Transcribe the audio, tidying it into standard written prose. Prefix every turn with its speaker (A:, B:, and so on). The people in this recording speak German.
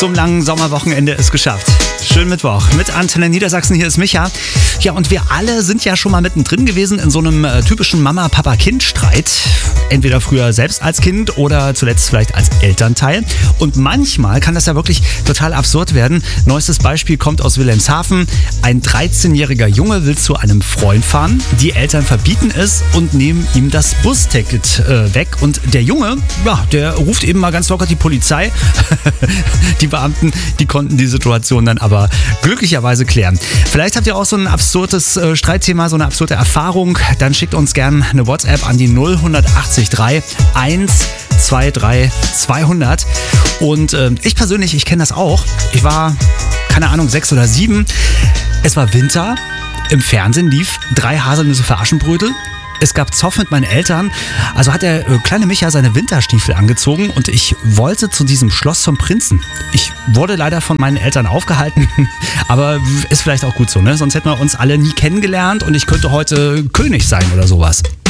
A: zum langen Sommerwochenende ist geschafft. Schönen Mittwoch mit Antenne Niedersachsen, hier ist Micha. Ja, und wir alle sind ja schon mal mittendrin gewesen in so einem typischen Mama-Papa-Kind-Streit. Entweder früher selbst als Kind oder zuletzt vielleicht als Elternteil. Und manchmal kann das ja wirklich total absurd werden. Neuestes Beispiel kommt aus Wilhelmshaven. Ein 13-jähriger Junge will zu einem Freund fahren. Die Eltern verbieten es und nehmen ihm das Busticket weg. Und der Junge, ja, der ruft eben mal ganz locker die Polizei. Die Beamten, die konnten die Situation dann aber glücklicherweise klären. Vielleicht habt ihr auch so ein absurdes Streitthema, so eine absurde Erfahrung. Dann schickt uns gerne eine WhatsApp an die 0183 123 200. Und ich persönlich, ich kenne das auch. Ich war, keine Ahnung, 6 oder 7. Es war Winter. Im Fernsehen lief 3 Haselnüsse für Aschenbrödel. Es gab Zoff mit meinen Eltern, also hat der kleine Micha seine Winterstiefel angezogen und ich wollte zu diesem Schloss zum Prinzen. Ich wurde leider von meinen Eltern aufgehalten, aber ist vielleicht auch gut so, ne? Sonst hätten wir uns alle nie kennengelernt und ich könnte heute König sein oder sowas.